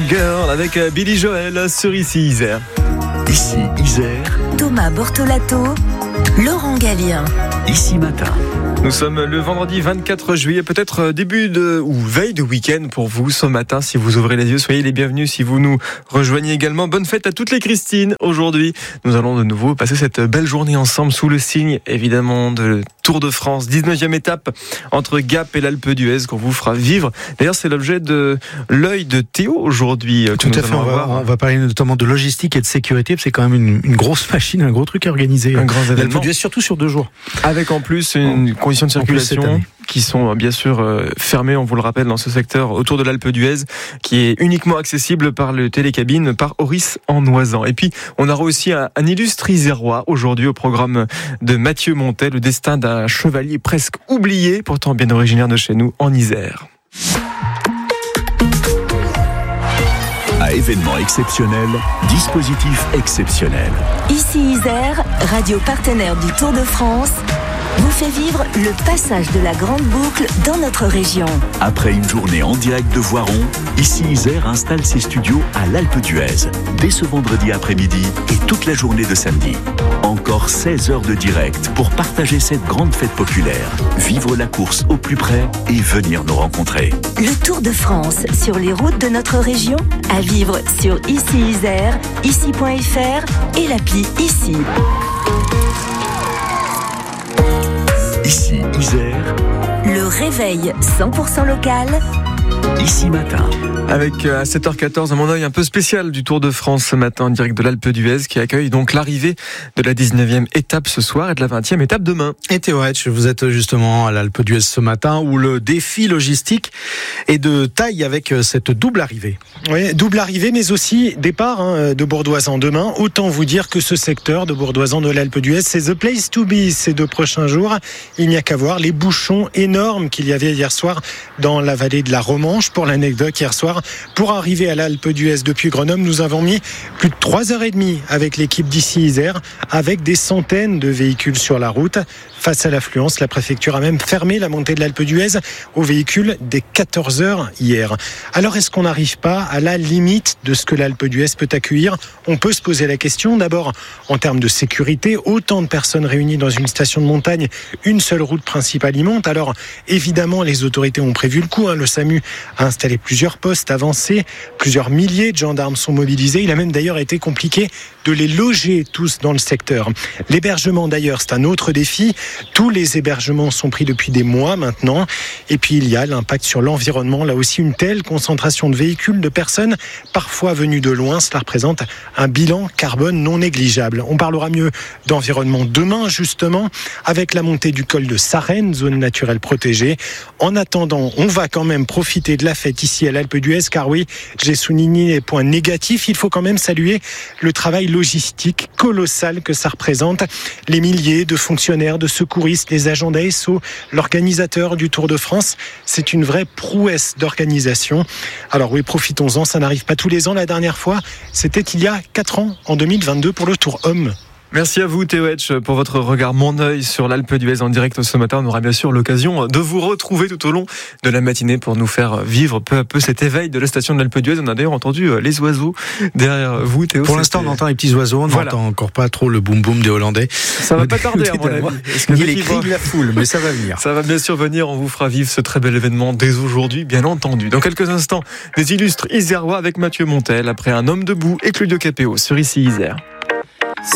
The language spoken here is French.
Girl avec Billy Joel sur Ici Isère. Ici Isère. Thomas Bortolato, Laurent Gallien. Ici Matin. Nous sommes le vendredi 24 juillet, peut-être début ou veille de week-end pour vous ce matin. Si vous ouvrez les yeux, soyez les bienvenus. Si vous nous rejoignez également, bonne fête à toutes les Christines. Aujourd'hui, nous allons de nouveau passer cette belle journée ensemble sous le signe, évidemment, de Tour de France. 19e étape entre Gap et l'Alpe d'Huez qu'on vous fera vivre. D'ailleurs, c'est l'objet de l'œil de Théo aujourd'hui. Tout à fait, on va parler notamment de logistique et de sécurité. C'est quand même une grosse machine, un gros truc à organiser. Un grand événement. L'Alpe d'Huez, surtout sur 2 jours. Avec en plus une condition de circulation qui sont bien sûr fermées, on vous le rappelle, dans ce secteur autour de l'Alpe d'Huez, qui est uniquement accessible par le télécabine par Horis en Noisan. Et puis, on aura aussi un illustre isérois aujourd'hui au programme de Mathieu Montet, le destin d'un chevalier presque oublié, pourtant bien originaire de chez nous, en Isère. À événement exceptionnel, dispositif exceptionnel. Ici Isère, radio partenaire du Tour de France, vous fait vivre le passage de la Grande Boucle dans notre région. Après une journée en direct de Voiron, Ici Isère installe ses studios à l'Alpe d'Huez, dès ce vendredi après-midi et toute la journée de samedi. Encore 16 heures de direct pour partager cette grande fête populaire, vivre la course au plus près et venir nous rencontrer. Le Tour de France sur les routes de notre région, à vivre sur Ici Isère, ici.fr et l'appli Ici. Ici Isère. Le réveil 100% local. Ici Matin. Avec à 7h14 mon œil un peu spécial du Tour de France ce matin en direct de l'Alpe d'Huez qui accueille donc l'arrivée de la 19e étape ce soir et de la 20e étape demain. Et Théo Hetch, vous êtes justement à l'Alpe d'Huez ce matin où le défi logistique est de taille avec cette double arrivée. Oui, double arrivée mais aussi départ de Bourdoisan demain. Autant vous dire que ce secteur de Bourdoisan de l'Alpe d'Huez, c'est the place to be ces 2 prochains jours. Il n'y a qu'à voir les bouchons énormes qu'il y avait hier soir dans la vallée de la Romanche. Pour l'anecdote, hier soir, pour arriver à l'Alpe d'Huez depuis Grenoble, nous avons mis plus de 3h30 avec l'équipe d'Ici Isère, avec des centaines de véhicules sur la route. Face à l'affluence, la préfecture a même fermé la montée de l'Alpe d'Huez aux véhicules dès 14h hier. Alors, est-ce qu'on n'arrive pas à la limite de ce que l'Alpe d'Huez peut accueillir ? On peut se poser la question, d'abord, en termes de sécurité, autant de personnes réunies dans une station de montagne, une seule route principale y monte. Alors, évidemment, les autorités ont prévu le coup. Le SAMU a installé plusieurs postes avancés, plusieurs milliers de gendarmes sont mobilisés. Il a même d'ailleurs été compliqué de les loger tous dans le secteur. L'hébergement d'ailleurs, c'est un autre défi. Tous les hébergements sont pris depuis des mois maintenant. Et puis il y a l'impact sur l'environnement. Là aussi, une telle concentration de véhicules, de personnes, parfois venues de loin, cela représente un bilan carbone non négligeable. On parlera mieux d'environnement demain, justement, avec la montée du col de Sarenne, zone naturelle protégée. En attendant, on va quand même profiter de la fête ici à l'Alpe d'Huez, car oui, j'ai souligné les points négatifs. Il faut quand même saluer le travail logistique colossal que ça représente. Les milliers de fonctionnaires, de secouristes, les agents d'ASO, l'organisateur du Tour de France. C'est une vraie prouesse d'organisation. Alors oui, profitons-en, ça n'arrive pas tous les ans. La dernière fois, c'était il y a 4 ans, en 2022, pour le Tour Homme. Merci à vous Théo Hetch pour votre regard mon œil sur l'Alpe d'Huez en direct ce matin. On aura bien sûr l'occasion de vous retrouver tout au long de la matinée pour nous faire vivre peu à peu cet éveil de la station de l'Alpe d'Huez. On a d'ailleurs entendu les oiseaux derrière vous Théo. Pour l'instant on entend les petits oiseaux, on n'entend encore pas trop le boum boum des Hollandais. Ça va pas tarder à mon avis. Ni les cris de la foule, mais ça va venir. Ça va bien sûr venir, on vous fera vivre ce très bel événement dès aujourd'hui, bien entendu. Dans quelques instants, des illustres isérois avec Mathieu Montel après Un homme debout et Claudio Capéo sur Ici Isère.